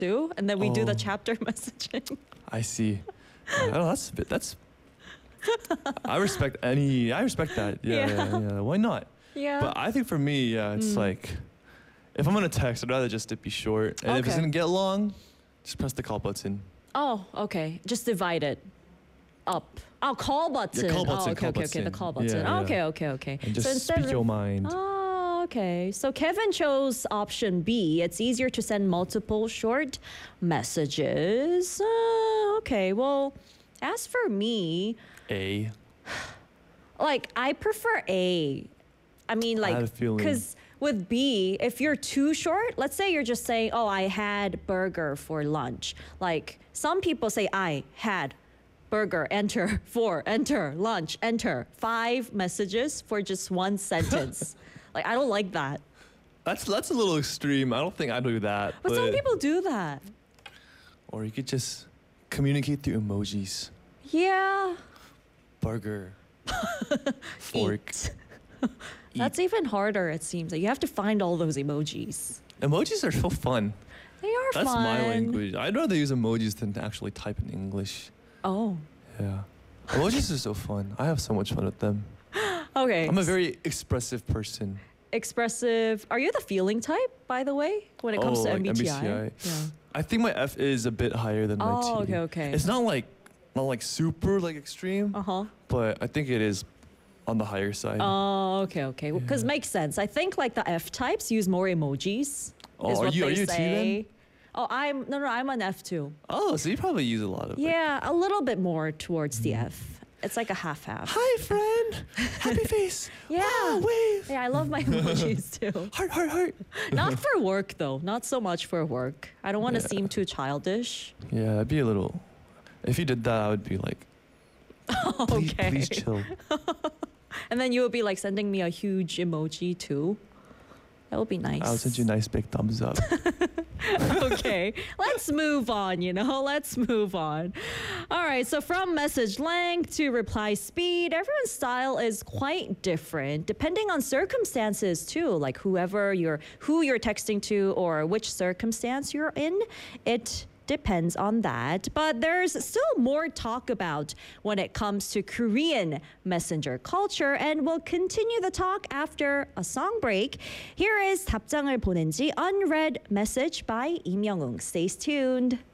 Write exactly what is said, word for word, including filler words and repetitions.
do, and then we do the Oh. chapter messaging. I see. Yeah, oh, that's a bit. That's. I respect any. I respect that. Yeah, Yeah. yeah, yeah. Why not? Yeah. But I think for me, yeah, it's Mm. like, if I'm gonna text, I'd rather just it be short, and if it's Okay. gonna get long, just press the call button. Oh, okay. Just divide it up. Oh, call button. call button, Oh, okay, call okay, okay. The button. call button. Yeah, Oh, yeah. okay, okay, okay. And just instead speak of- your mind. Oh, okay. So Kevin chose option B. It's easier to send multiple short messages. Uh, okay. Well, as for me, A. like I prefer A. I mean, I like, had a feeling. because with B, if you're too short, let's say you're just saying, "Oh, I had burger for lunch." Like some people say, "I had burger." Enter four. Enter lunch. Enter five messages for just one sentence. Like I don't like that. That's that's a little extreme. I don't think I do that. But, some people do that. Or you could just communicate through emojis. Yeah. Burger. Fork. Eat. That's even harder. It seems like you have to find all those emojis. Emojis are so fun. They are That's fun. my language. I'd rather use emojis than to actually type in English. Oh. Yeah. Emojis are so fun. I have so much fun with them. Okay. I'm a very expressive person. expressive. Are you the feeling type, by the way, when it comes Oh, to like M B T I? M B T I. Yeah. I think my F is a bit higher than my T. Oh, okay, okay. It's not like not like super like extreme, Uh huh. but I think it is on the higher side. Oh, okay, okay. Because makes sense. I think like the F types use more emojis. Oh, is are what you- are they you a T say. then? Oh, I'm no, no. I'm an F too. Oh, so you probably use a lot of it. Yeah, a little bit more towards the F. It's like a half half. Hi, friend. Happy face. Yeah. Wow, wave. Yeah, I love my emojis too. Heart, heart, heart. Not for work though. Not so much for work. I don't want to Yeah. seem too childish. Yeah, I'd be a little. If you did that, I would be like, please, Okay. please chill. And then you would be like sending me a huge emoji too. That would be nice. I'll send you a nice big thumbs up. Okay, let's move on, you know, let's move on. All right, so from message length to reply speed, everyone's style is quite different depending on circumstances too, like whoever you're, who you're texting to or which circumstance you're in. It depends on that. But there's still more talk about when it comes to Korean messenger culture, and we'll continue the talk after a song break. Here is 답장을 보낸지 unread message by Im Young-woong. Stay tuned.